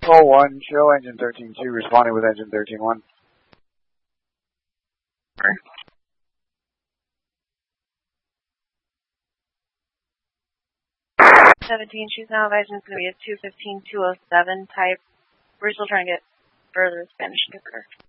Control 1, show engine 13-2, responding with engine 13-1. 17, she's now advising it's going to be a 215-207 type. We're still trying to get further Spanish kicker.